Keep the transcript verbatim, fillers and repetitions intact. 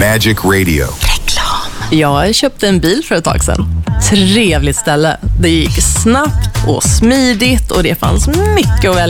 Magic Radio. Jag köpte en bil för ett tag sedan. Trevligt ställe. Det gick snabbt och smidigt och det fanns mycket att välja.